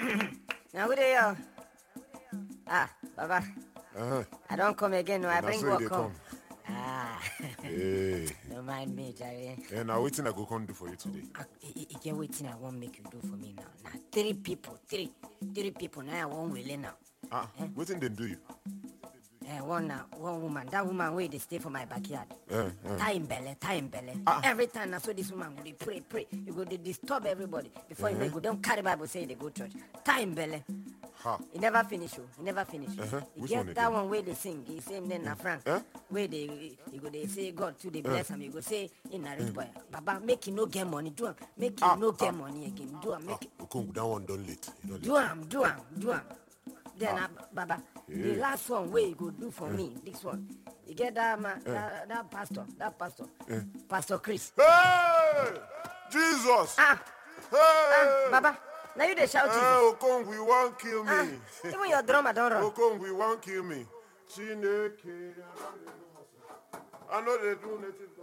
Now who they are? Baba. I don't come again. No, I Na bring so you work dey come. come. Hey. Don't mind me, Jerry. And now waiting I go come do for you today. You get waiting I won't make you do for me now. Now three people. Now I won't will now. Waiting they do you. One woman. That woman where they stay for my backyard. Tie in belly. Every time I saw this woman, they pray. You go they disturb everybody. Before you go, don't carry Bible say they go church. Tie in belly. He never finish. You Which get one that again? one where they sing. He same name na Frank. Where they go they say God to the bless him. You go say in a rich boy. Baba make you no get money. Do him. Make you no get money again. Do him. Make it. Okong, that one done late. You Do him. Then Baba, the last one where you go do for me, this one. You get that man, that pastor, Pastor Chris. Hey! Jesus! Hey! Baba, now you dey shout Jesus. Hey, Okong, we won't kill me. Even your drummer don't run. Okong, we won't kill me. Chineke. I know they do nothing.